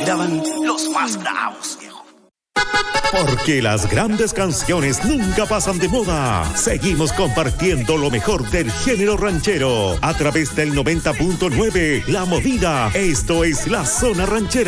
tiraban los más bravos, viejo. Porque las grandes canciones nunca pasan de moda. Seguimos compartiendo lo mejor del género ranchero a través del 90.9 La Movida. Esto es La Zona Ranchera.